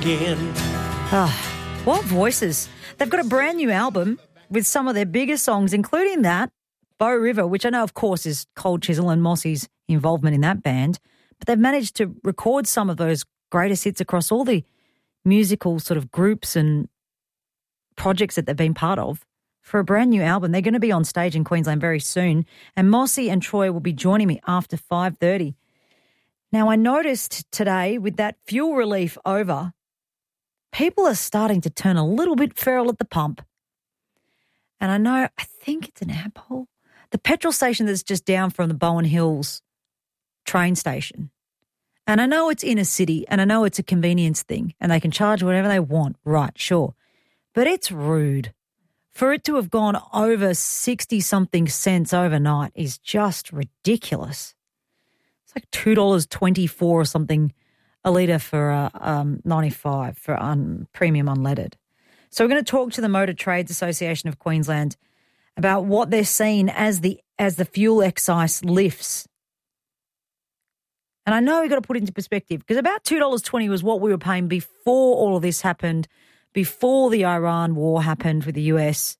again. What voices. They've got a brand new album with some of their biggest songs, including that, Bow River, which I know, of course, is Cold Chisel and Mossy's involvement in that band. But they've managed to record some of those greatest hits across all the musical sort of groups and projects that they've been part of for a brand new album. They're going to be on stage in Queensland very soon, and Mossy and Troy will be joining me after 5:30. Now, I noticed today with that fuel relief over, people are starting to turn a little bit feral at the pump. And I think it's an Ampol. The petrol station that's just down from the Bowen Hills train station. And I know it's inner city and I know it's a convenience thing and they can charge whatever they want. Right, sure. But it's rude. For it to have gone over 60-something cents overnight is just ridiculous. It's like $2.24 or something a litre for 95 for premium unleaded. So we're going to talk to the Motor Trades Association of Queensland about what they're seeing as the fuel excise lifts. And I know we've got to put it into perspective because about $2.20 was what we were paying before all of this happened, before the Iran war happened with the US.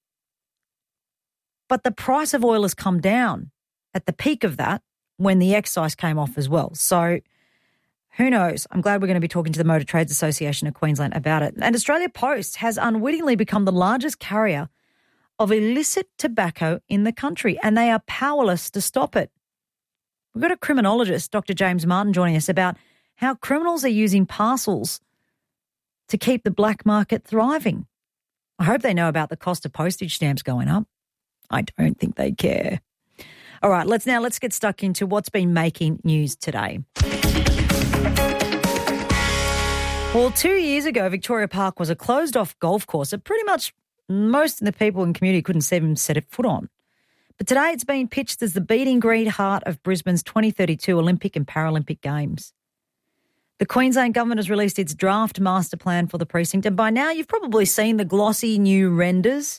But the price of oil has come down at the peak of that when the excise came off as well. So who knows? I'm glad we're going to be talking to the Motor Trades Association of Queensland about it. And Australia Post has unwittingly become the largest carrier of illicit tobacco in the country, and they are powerless to stop it. We've got a criminologist, Dr. James Martin, joining us about how criminals are using parcels to keep the black market thriving. I hope they know about the cost of postage stamps going up. I don't think they care. All right, let's get stuck into what's been making news today. Well, 2 years ago, Victoria Park was a closed-off golf course that pretty much most of the people in the community couldn't even set a foot on. But today it's been pitched as the beating green heart of Brisbane's 2032 Olympic and Paralympic Games. The Queensland Government has released its draft master plan for the precinct, and by now you've probably seen the glossy new renders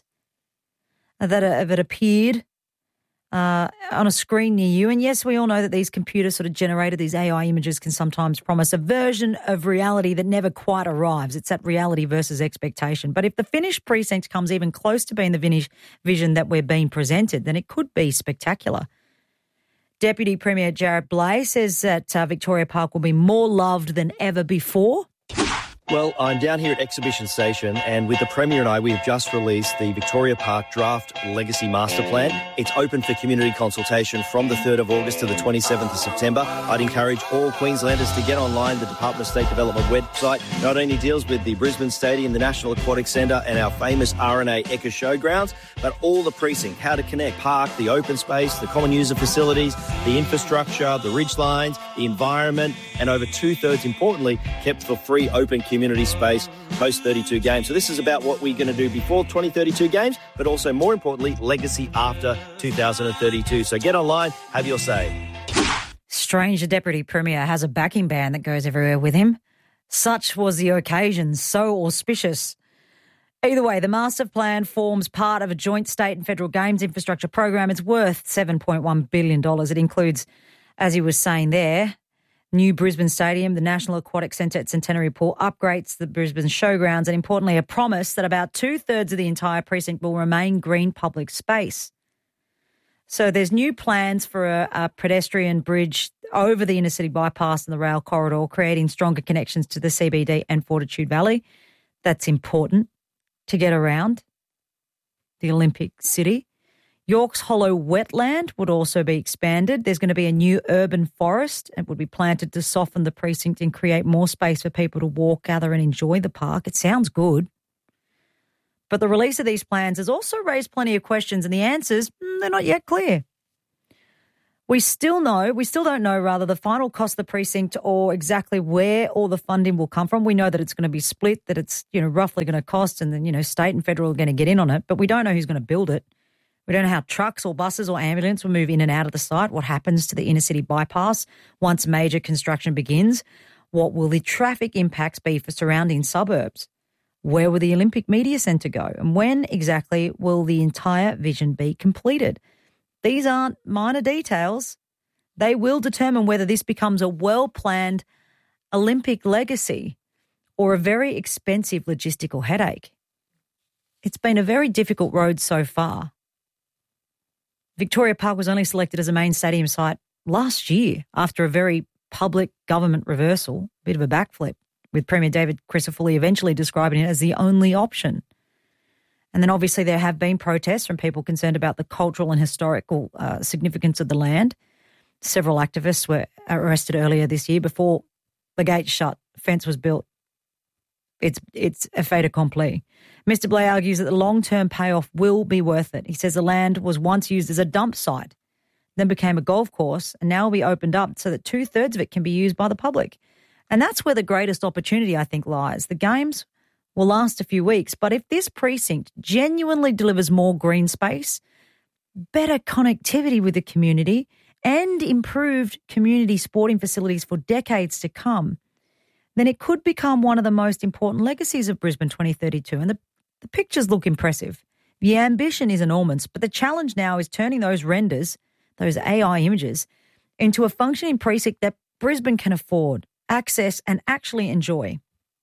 that have appeared on a screen near you. And yes, we all know that these computer sort of generated, these AI images can sometimes promise a version of reality that never quite arrives. It's that reality versus expectation. But if the finished precinct comes even close to being the vision that we're being presented, then it could be spectacular. Deputy Premier Jarrett Blay says that Victoria Park will be more loved than ever before. Well, I'm down here at Exhibition Station, and with the Premier and I, we have just released the Victoria Park Draft Legacy Master Plan. It's open for community consultation from the 3rd of August to the 27th of September. I'd encourage all Queenslanders to get online. The Department of State Development website not only deals with the Brisbane Stadium, the National Aquatic Centre and our famous RNA Ekka Showgrounds, but all the precinct, how to connect park, the open space, the common user facilities, the infrastructure, the ridge lines, the environment, and over two-thirds, importantly, kept for free open community space post 32 games. So this is about what we're going to do before 2032 games, but also more importantly, legacy after 2032. So get online, have your say. Strange the Deputy Premier has a backing band that goes everywhere with him. Such was the occasion, so auspicious. Either way, the master plan forms part of a joint state and federal games infrastructure program. It's worth $7.1 billion. It includes, as he was saying there, new Brisbane Stadium, the National Aquatic Centre at Centenary Pool, upgrades the Brisbane Showgrounds, and importantly a promise that about two-thirds of the entire precinct will remain green public space. So there's new plans for a pedestrian bridge over the inner city bypass and the rail corridor, creating stronger connections to the CBD and Fortitude Valley. That's important to get around the Olympic City. York's Hollow wetland would also be expanded. There's going to be a new urban forest. It would be planted to soften the precinct and create more space for people to walk, gather and enjoy the park. It sounds good. But the release of these plans has also raised plenty of questions, and the answers, they're not yet clear. We still don't know the final cost of the precinct or exactly where all the funding will come from. We know that it's going to be split, that it's, roughly going to cost, and then, state and federal are going to get in on it, but we don't know who's going to build it. We don't know how trucks or buses or ambulance will move in and out of the site, what happens to the inner city bypass once major construction begins, what will the traffic impacts be for surrounding suburbs, where will the Olympic Media Centre go, and when exactly will the entire vision be completed. These aren't minor details. They will determine whether this becomes a well-planned Olympic legacy or a very expensive logistical headache. It's been a very difficult road so far. Victoria Park was only selected as a main stadium site last year after a very public government reversal, a bit of a backflip, with Premier David Crisafulli eventually describing it as the only option. And then obviously there have been protests from people concerned about the cultural and historical significance of the land. Several activists were arrested earlier this year before the gates shut, fence was built. It's a fait accompli. Mr. Blay argues that the long-term payoff will be worth it. He says the land was once used as a dump site, then became a golf course, and now will be opened up so that 2/3 of it can be used by the public. And that's where the greatest opportunity, I think, lies. The games will last a few weeks, but if this precinct genuinely delivers more green space, better connectivity with the community, and improved community sporting facilities for decades to come, then it could become one of the most important legacies of Brisbane 2032. And the pictures look impressive. The ambition is enormous, but the challenge now is turning those renders, those AI images, into a functioning precinct that Brisbane can afford, access and actually enjoy.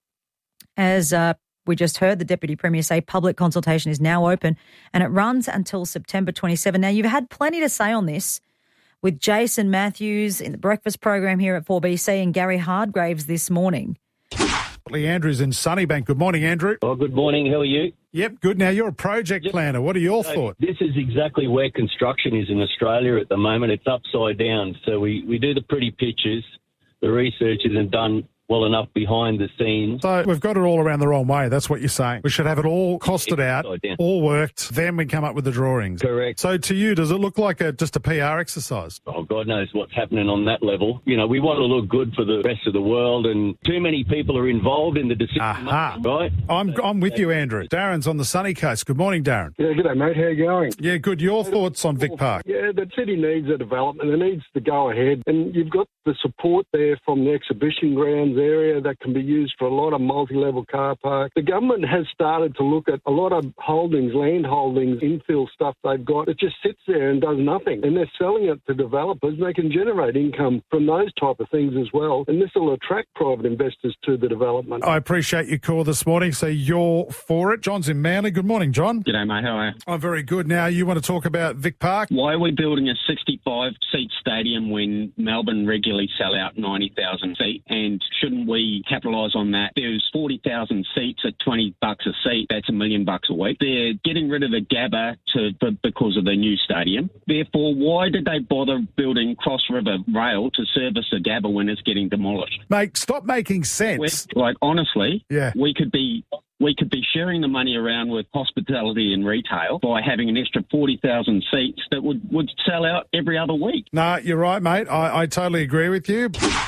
As we just heard the Deputy Premier say, public consultation is now open and it runs until September 27. Now, you've had plenty to say on this with Jason Matthews in the breakfast program here at 4BC and Gary Hardgraves this morning. Andrew's in Sunnybank. Good morning, Andrew. Oh, good morning. How are you? Yep, good. Now, you're a project planner. What are your thoughts? This is exactly where construction is in Australia at the moment. It's upside down. So we do the pretty pictures. The research isn't done well enough behind the scenes. So we've got it all around the wrong way. That's what you're saying. We should have it all costed out, all worked, then we come up with the drawings. Correct. So to you, does it look like just a PR exercise? Oh, God knows what's happening on that level. You know, we want to look good for the rest of the world, and too many people are involved in the decision making, right? I'm with you, Andrew. Darren's on the sunny coast. Good morning, Darren. Yeah, g'day, mate. How you going? Yeah, good. Your thoughts on Vic Park? Yeah, the city needs a development. It needs to go ahead. And you've got the support there from the exhibition grounds area that can be used for a lot of multi-level car parks. The government has started to look at a lot of holdings, land holdings, infill stuff they've got. It just sits there and does nothing. And they're selling it to developers. They can generate income from those type of things as well. And this will attract private investors to the development. I appreciate your call this morning. So you're for it. John's in Manly. Good morning, John. G'day, mate. How are you? I'm very good. Now, you want to talk about Vic Park? Why are we building a 65-seat stadium when Melbourne regularly sell out 90,000 seats? And shouldn't we capitalise on that? There's 40,000 seats at $20 a seat. That's $1 million a week. They're getting rid of the Gabba because of the new stadium. Therefore, why did they bother building Cross River Rail to service the Gabba when it's getting demolished? Mate, stop making sense. Honestly, yeah. we could be sharing the money around with hospitality and retail by having an extra 40,000 seats that would sell out every other week. No, you're right, mate. I totally agree with you.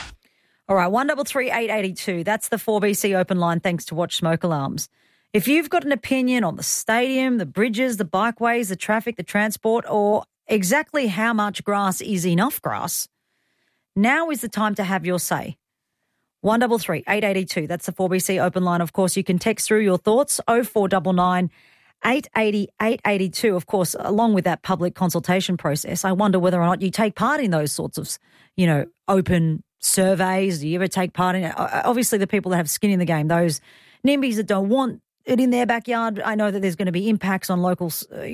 All right, 133 882. That's the 4BC open line, thanks to Watch Smoke Alarms. If you've got an opinion on the stadium, the bridges, the bikeways, the traffic, the transport, or exactly how much grass is enough grass, now is the time to have your say. 133 882. That's the 4BC open line. Of course, you can text through your thoughts, 0499 880 882. Of course, along with that public consultation process, I wonder whether or not you take part in those sorts of, open surveys. Do you ever take part in it? Obviously, the people that have skin in the game, those NIMBYs that don't want it in their backyard, I know that there's going to be impacts on local,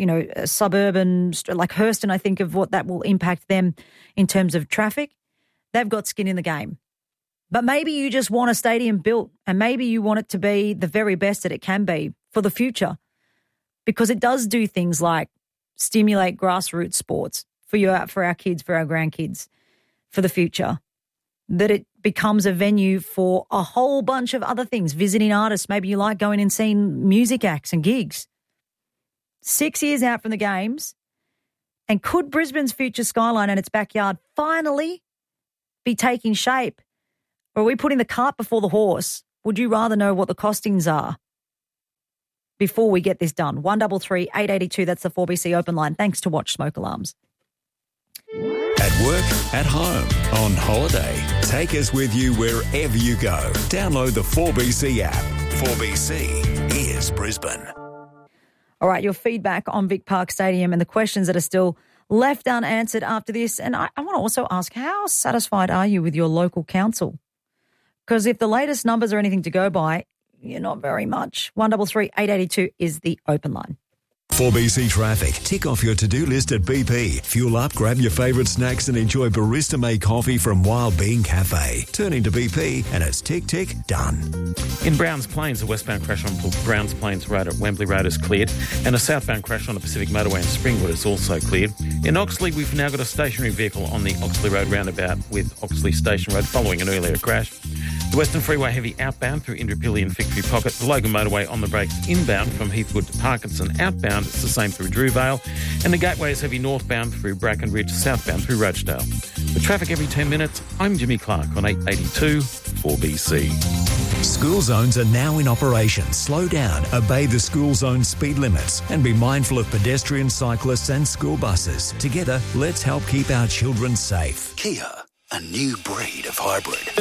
suburban, like Hurston, I think of what that will impact them in terms of traffic. They've got skin in the game. But maybe you just want a stadium built and maybe you want it to be the very best that it can be for the future, because it does do things like stimulate grassroots sports for our kids, for our grandkids, for the future, that it becomes a venue for a whole bunch of other things, visiting artists. Maybe you like going and seeing music acts and gigs. 6 years out from the games, and could Brisbane's future skyline and its backyard finally be taking shape? Or are we putting the cart before the horse? Would you rather know what the costings are before we get this done? 133 882, that's the 4BC open line. Thanks to Watch Smoke Alarms. At work, at home, on holiday. Take us with you wherever you go. Download the 4BC app. 4BC is Brisbane. All right, your feedback on Vic Park Stadium and the questions that are still left unanswered after this. And I want to also ask, how satisfied are you with your local council? Because if the latest numbers are anything to go by, you're not very much. 133 882 is the open line. 4BC Traffic. Tick off your to-do list at BP. Fuel up, grab your favourite snacks and enjoy barista-made coffee from Wild Bean Cafe. Turn into BP and it's tick, tick, done. In Browns Plains, a westbound crash on Browns Plains Road at Wembley Road is cleared, and a southbound crash on the Pacific Motorway in Springwood is also cleared. In Oxley, we've now got a stationary vehicle on the Oxley Road roundabout with Oxley Station Road following an earlier crash. The Western Freeway heavy outbound through Indooroopilly and Victory Pocket. The Logan Motorway on the brakes inbound from Heathwood to Parkinson. Outbound, it's the same through Drewvale. And the Gateway is heavy northbound through Brackenridge, southbound through Rochedale. With traffic every 10 minutes, I'm Jimmy Clark on 882 4BC. School zones are now in operation. Slow down, obey the school zone speed limits and be mindful of pedestrians, cyclists and school buses. Together, let's help keep our children safe. Kia, a new breed of hybrid.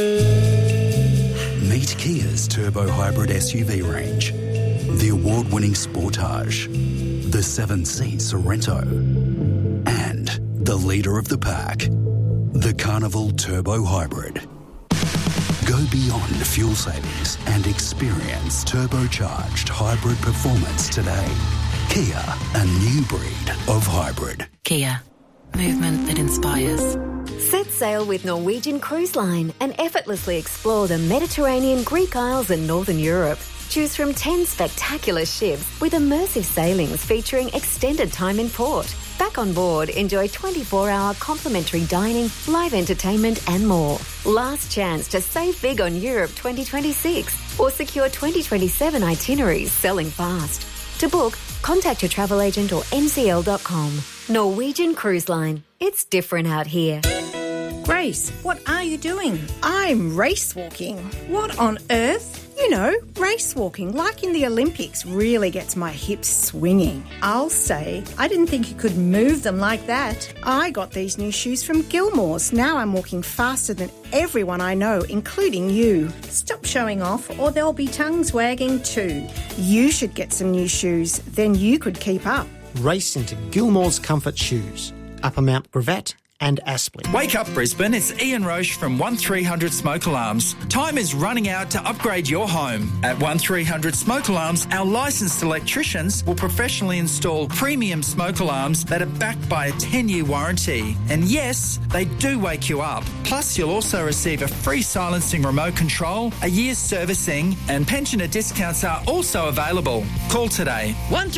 Meet Kia's turbo hybrid SUV range. The award-winning Sportage, the 7-seat Sorento, and the leader of the pack, the Carnival Turbo Hybrid. Go beyond fuel savings and experience turbocharged hybrid performance today. Kia, a new breed of hybrid. Kia, movement that inspires. Set sail with Norwegian Cruise Line and effortlessly explore the Mediterranean, Greek Isles and Northern Europe. Choose from 10 spectacular ships with immersive sailings featuring extended time in port. Back on board, enjoy 24-hour complimentary dining, live entertainment and more. Last chance to save big on Europe 2026 or secure 2027 itineraries selling fast. To book, contact your travel agent or ncl.com. Norwegian Cruise Line. It's different out here. Grace, what are you doing? I'm race walking. What on earth? You know, race walking, like in the Olympics, really gets my hips swinging. I'll say, I didn't think you could move them like that. I got these new shoes from Gilmore's. Now I'm walking faster than everyone I know, including you. Stop showing off or there'll be tongues wagging too. You should get some new shoes, then you could keep up. Race into Gilmore's Comfort Shoes, Upper Mount Gravatt and Aspley. Wake up Brisbane, it's Ian Roche from 1300 Smoke Alarms. Time is running out to upgrade your home. At 1300 Smoke Alarms, our licensed electricians will professionally install premium smoke alarms that are backed by a 10-year warranty. And yes, they do wake you up. Plus, you'll also receive a free silencing remote control, a year's servicing, and pensioner discounts are also available. Call today.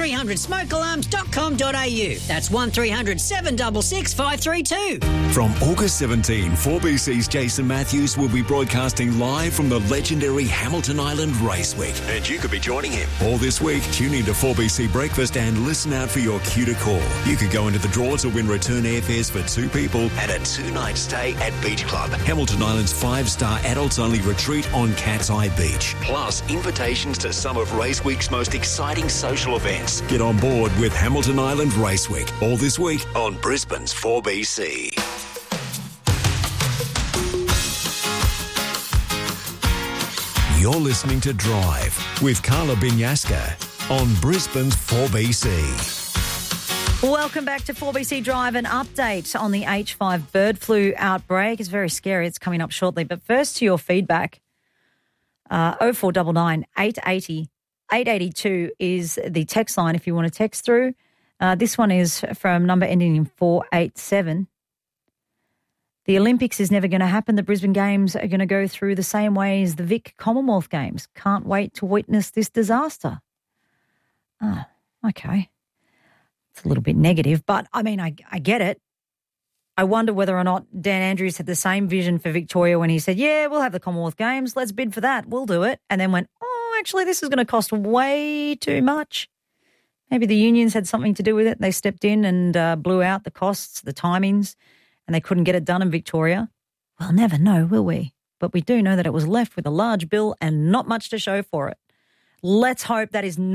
1300smokealarms.com.au. That's 1300 766 532. From August 17, 4BC's Jason Matthews will be broadcasting live from the legendary Hamilton Island Race Week. And you could be joining him. All this week, tune in to 4BC Breakfast and listen out for your cue to call. You could go into the draw to win return airfares for 2 people and a 2-night stay at Beach Club, Hamilton Island's 5-star adults-only retreat on Cat's Eye Beach. Plus, invitations to some of Race Week's most exciting social events. Get on board with Hamilton Island Race Week. All this week on Brisbane's 4BC. You're listening to Drive with Carla Binyaska on Brisbane's 4BC. Welcome back to 4BC Drive. An update on the H5 bird flu outbreak. It's very scary. It's coming up shortly. But first to your feedback. 0499 880 882 is the text line if you want to text through. This one is from number ending in 487. The Olympics is never going to happen. The Brisbane Games are going to go through the same way as the Vic Commonwealth Games. Can't wait to witness this disaster. Oh, okay. It's a little bit negative, but I mean, I get it. I wonder whether or not Dan Andrews had the same vision for Victoria when he said, yeah, we'll have the Commonwealth Games. Let's bid for that. We'll do it. And then went, oh, actually, this is going to cost way too much. Maybe the unions had something to do with it. They stepped in and blew out the costs, the timings, and they couldn't get it done in Victoria. We'll never know, will we? But we do know that it was left with a large bill and not much to show for it. Let's hope that is not